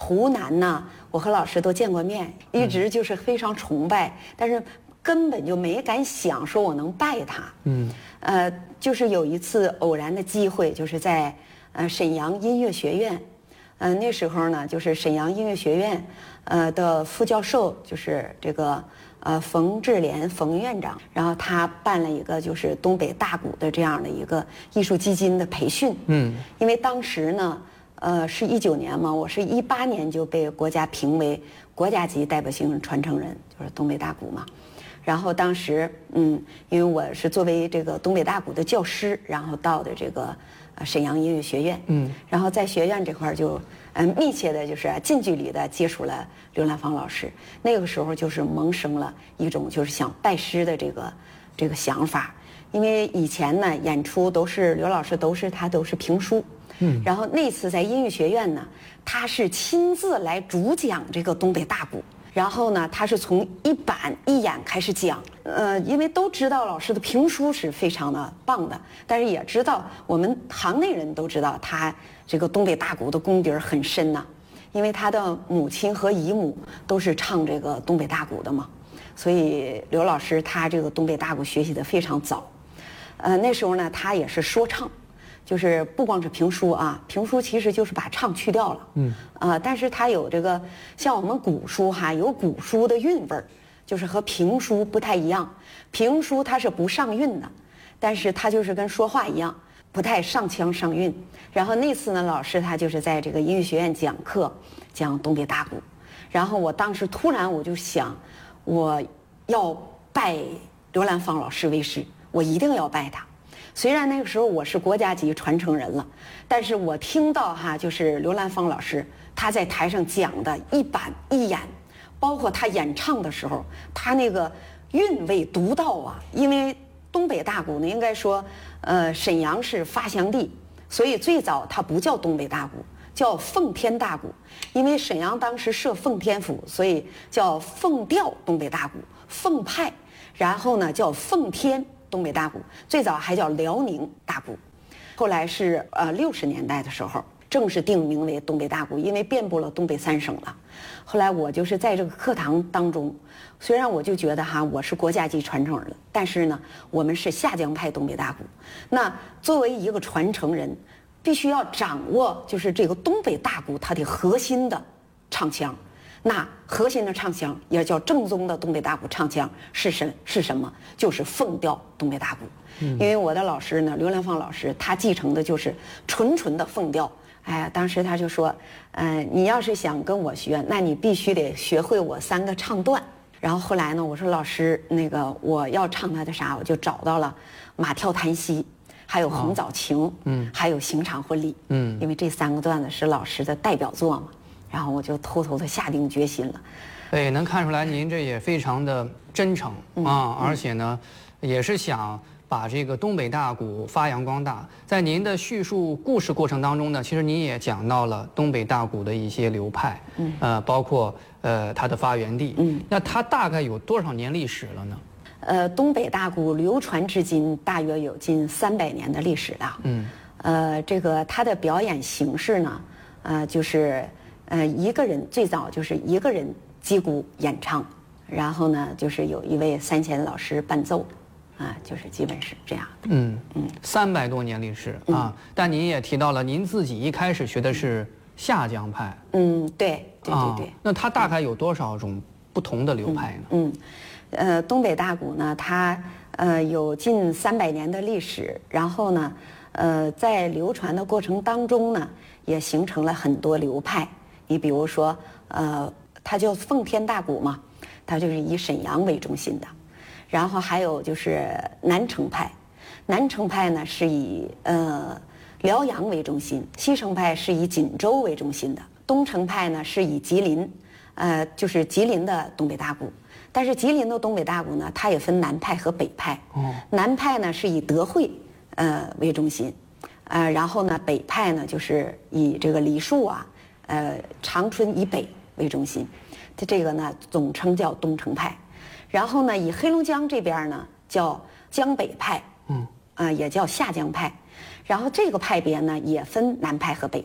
湖南呢，我和老师都见过面，一直就是非常崇拜，但是根本就没敢想说我能拜他。就是有一次偶然的机会，就是在沈阳音乐学院，那时候呢，就是沈阳音乐学院的副教授就是这个冯志莲冯院长，然后他办了一个就是东北大鼓的这样的一个艺术基金的培训。因为当时呢，是19年嘛，我是18年就被国家评为国家级代表性传承人，就是东北大鼓嘛。然后当时，因为我是作为这个东北大鼓的教师，然后到的这个沈阳音乐学院，然后在学院这块就密切的就是近距离的接触了刘兰芳老师。那个时候就是萌生了一种就是想拜师的这个想法，因为以前呢演出都是刘老师都是评书，然后那次在音乐学院呢，他是亲自来主讲这个东北大鼓。然后呢，他是从一板一眼开始讲，因为都知道老师的评书是非常的棒的，但是也知道我们行内人都知道他这个东北大鼓的功底儿很深呐，因为他的母亲和姨母都是唱这个东北大鼓的嘛，所以刘老师他这个东北大鼓学习的非常早，那时候呢，他也是说唱。就是不光是评书啊，评书其实就是把唱去掉了，但是它有这个像我们古书哈，有古书的韵味儿，就是和评书不太一样。评书它是不上韵的，但是它就是跟说话一样，不太上腔上韵。然后那次呢，老师他就是在这个音乐学院讲课，讲东北大鼓，然后我当时突然我就想，我要拜刘兰芳老师为师，我一定要拜他。虽然那个时候我是国家级传承人了，但是我听到就是刘兰芳老师他在台上讲的一板一眼，包括他演唱的时候，他那个韵味独到啊。因为东北大鼓呢，应该说，沈阳是发祥地，所以最早它不叫东北大鼓，叫奉天大鼓。因为沈阳当时设奉天府，所以叫奉调东北大鼓，奉派，然后呢叫奉天东北大鼓，最早还叫辽宁大鼓，后来是60年代的时候正式定名为东北大鼓，因为遍布了东北3省了。后来我就是在这个课堂当中，虽然我就觉得我是国家级传承人了，但是呢我们是下江派东北大鼓，那作为一个传承人，必须要掌握就是这个东北大鼓它的核心的唱腔。那核心的唱腔也叫正宗的东北大鼓唱腔是什么？就是奉调东北大鼓。因为我的老师呢，刘兰芳老师，他继承的就是纯的奉调。当时他就说，你要是想跟我学，那你必须得学会我3个唱段。然后后来呢，我说老师，那个我要唱他的啥，我就找到了马跳檀溪，还有红枣情，还有刑场婚礼，因为这3个段子是老师的代表作嘛。然后我就偷偷的下定决心了。 对，能看出来您这也非常的真诚而且呢，也是想把这个东北大鼓发扬光大。在您的叙述故事过程当中呢，其实您也讲到了东北大鼓的一些流派，包括它的发源地。那它大概有多少年历史了呢？ 东北大鼓流传至今大约有近300年的历史了。这个它的表演形式呢，就是一个人，最早就是一个人击鼓演唱，然后呢就是有一位3弦老师伴奏，就是基本是这样的。 300多年历史啊。但您也提到了您自己一开始学的是下江派。 对。 那它大概有多少种不同的流派呢？东北大鼓呢，它有近300年的历史，然后呢，在流传的过程当中呢，也形成了很多流派。你比如说，它叫奉天大鼓嘛，它就是以沈阳为中心的。然后还有就是南城派，南城派呢是以辽阳为中心，西城派是以锦州为中心的，东城派呢是以吉林，就是吉林的东北大鼓。但是吉林的东北大鼓呢，它也分南派和北派。南派呢是以德惠为中心，然后呢北派呢就是以这个梨树啊。长春以北为中心，这个呢总称叫东城派，然后呢以黑龙江这边呢叫江北派，也叫下江派，然后这个派别呢也分南派和北派，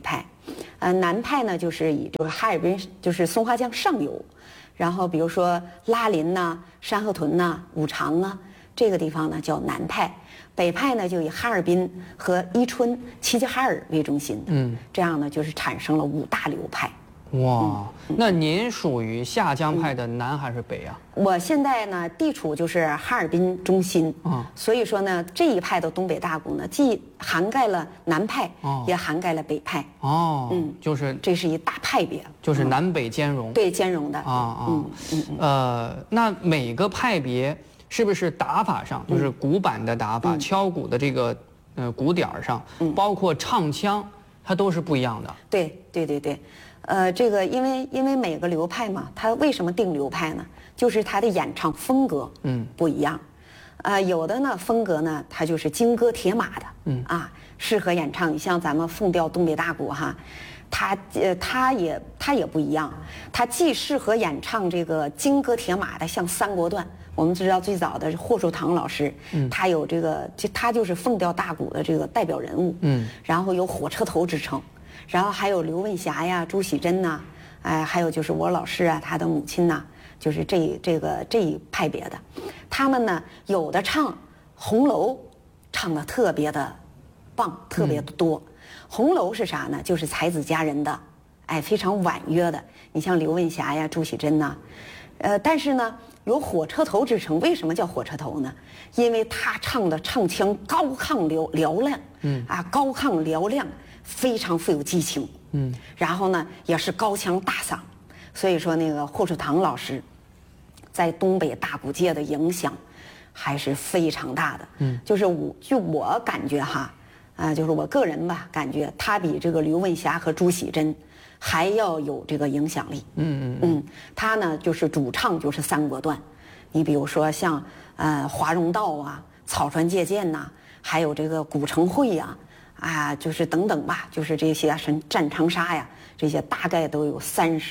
南派呢就是以这个哈尔滨就是松花江上游，然后比如说拉林呐、山河屯呐、五常啊这个地方呢叫南派。北派呢就以哈尔滨和伊春、齐齐哈尔为中心的，这样呢就是产生了5大流派。 哇，那您属于下江派的南还是北啊？ 我现在呢地处就是哈尔滨中心，所以说呢这一派的东北大鼓呢，既涵盖了南派，也涵盖了北派。 就是这是一大派别， 就是南北兼容。 对，兼容的。 那每个派别是不是打法上，就是鼓板的打法、敲鼓的这个鼓点上，包括唱腔，它都是不一样的？ 对。这个因为每个流派嘛，它为什么定流派呢？就是它的演唱风格不一样。有的呢风格呢，它就是金戈铁马的，适合演唱。你像咱们凤调东北大鼓哈，它也不一样，它既适合演唱这个金戈铁马的，像三国段。我们知道最早的霍树堂老师，他有这个，他就是凤调大鼓的这个代表人物，然后有火车头之称。然后还有刘问霞呀、朱喜珍呐，还有就是我老师啊，他的母亲呐，就是这一派别的，他们呢有的唱红楼，唱的特别的棒，特别的多。红楼是啥呢？就是才子佳人的，非常婉约的。你像刘问霞呀、朱喜珍呐，但是呢有火车头之称。为什么叫火车头呢？因为他唱的唱腔高亢嘹亮，高亢嘹亮。非常富有激情，然后呢也是高腔大嗓，所以说那个霍树堂老师在东北大鼓界的影响还是非常大的。就是我感觉哈，就是我个人吧，感觉他比这个刘问霞和朱喜珍还要有这个影响力。他呢就是主唱就是三国段，你比如说像华容道啊、草船借箭呐，还有这个古城会呀。就是等等吧，就是这些战长沙呀，这些大概都有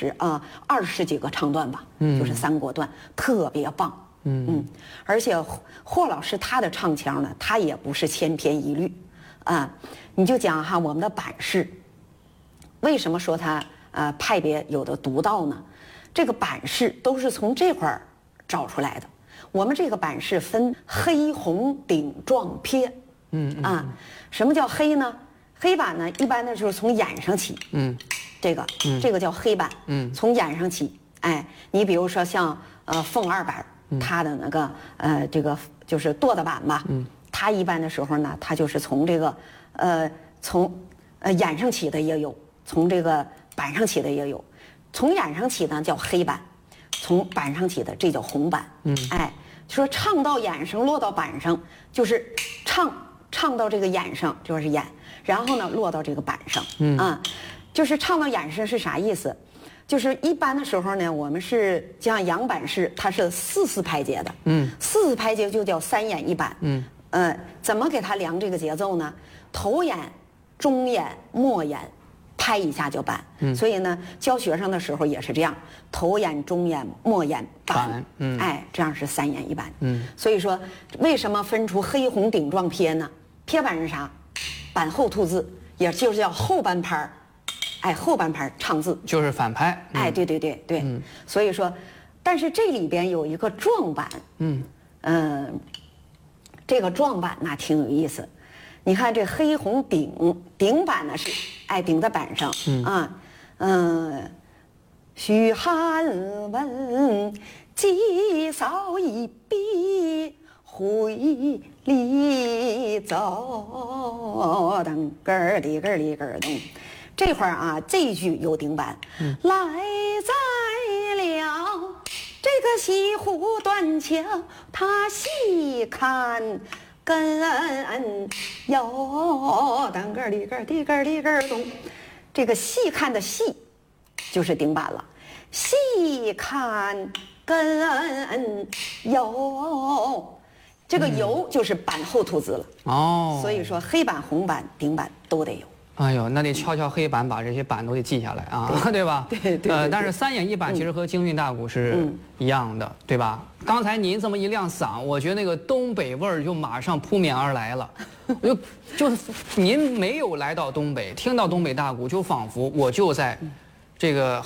20几个唱段吧，就是三国段，特别棒。而且霍老师他的唱腔呢，他也不是千篇一律你就讲哈，我们的板式，为什么说他派别有的独到呢？这个板式都是从这块儿找出来的。我们这个板式分黑红顶撞撇。什么叫黑呢？黑板呢，一般的就是从眼上起，这个叫黑板，从眼上起。你比如说像凤二板，它的那个这个就是剁的板吧，它一般的时候呢，它就是从这个从眼上起的也有，从这个板上起的也有，从眼上起呢叫黑板，从板上起的这叫红板。说唱到眼上落到板上，就是唱到这个眼上就是眼，然后呢落到这个板上，就是唱到眼上是啥意思？就是一般的时候呢，我们是像扬板式，它是4拍节的，4拍节就叫3眼1板，怎么给它量这个节奏呢？头眼、中眼、末眼拍一下就板，所以呢教学生的时候也是这样，头眼、中眼、末眼板，这样是3眼1板，所以说为什么分出黑红顶撞撇呢？撇板是啥？板后吐字，也就是叫后半拍后半拍唱字， 就是反拍。 对，所以说，但是这里边有一个撞板，这个撞板那挺有意思。你看这黑红顶板呢是顶在板上，嘘寒问祭扫一笔回里走，噔咯儿里咯儿里咯儿咚。这会儿这一句有顶板，来在了这个西湖断桥，他细看根哟，噔个儿里个儿里个儿里个儿咚。这个细看的细就是顶板了，细看根哟。这个油就是板后吐字了所以说黑板、红板、顶板都得有。 哎呦，那得敲敲黑板，把这些板都得记下来啊，对吧？ 对对。 但是三眼一板其实和京韵大鼓是一样的，对吧？刚才您这么一亮嗓，我觉得那个东北味儿就马上扑面而来了。就是您没有来到东北，听到东北大鼓，就仿佛我就在这个